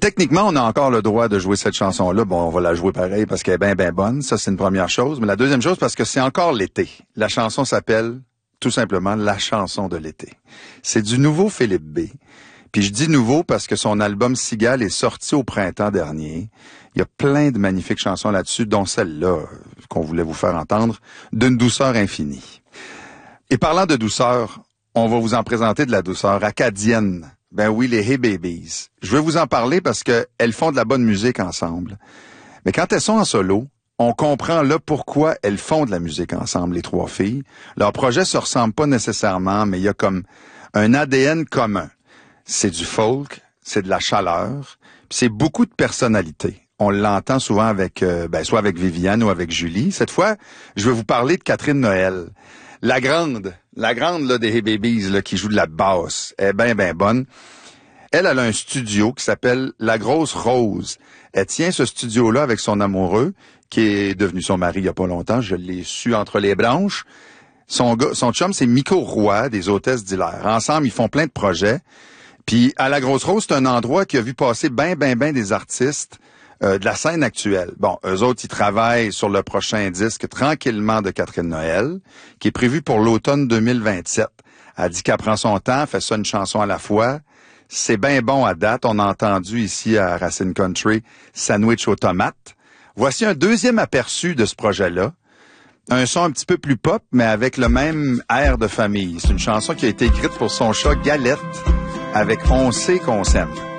techniquement, on a encore le droit de jouer cette chanson-là. Bon, on va la jouer pareil parce qu'elle est bien bonne. Ça, c'est une première chose. Mais la deuxième chose, parce que c'est encore l'été. La chanson s'appelle tout simplement La chanson de l'été. C'est du nouveau Philippe B. Puis je dis nouveau parce que son album Cigale est sorti au printemps dernier. Il y a plein de magnifiques chansons là-dessus, dont celle-là qu'on voulait vous faire entendre, d'une douceur infinie. Et parlant de douceur, on va vous en présenter de la douceur acadienne. Ben oui, les Hey Babies. Je veux vous en parler parce que elles font de la bonne musique ensemble. Mais quand elles sont en solo, on comprend là pourquoi elles font de la musique ensemble, les trois filles. Leurs projets se ressemblent pas nécessairement, mais il y a comme un ADN commun. C'est du folk, c'est de la chaleur, puis c'est beaucoup de personnalité. On l'entend souvent avec, soit avec Viviane ou avec Julie. Cette fois, je vais vous parler de Catherine Noël. La grande là, des Hey Babies là, qui joue de la basse. Elle est bien bonne. Elle a un studio qui s'appelle La Grosse Rose. Elle tient ce studio-là avec son amoureux, qui est devenu son mari il y a pas longtemps. Je l'ai su entre les branches. Son chum, c'est Miko Roy, des Hôtesses d'Hilaire. Ensemble, ils font plein de projets. Puis à La Grosse Rose, c'est un endroit qui a vu passer ben des artistes de la scène actuelle. Bon, eux autres, ils travaillent sur le prochain disque Tranquillement de Catherine Noël, qui est prévu pour l'automne 2027. Elle dit qu'elle prend son temps, fait ça une chanson à la fois. C'est bien bon à date. On a entendu ici à Racine Country Sandwich aux tomates. Voici un deuxième aperçu de ce projet-là. Un son un petit peu plus pop, mais avec le même air de famille. C'est une chanson qui a été écrite pour son chat Galette, avec On sait qu'on s'aime.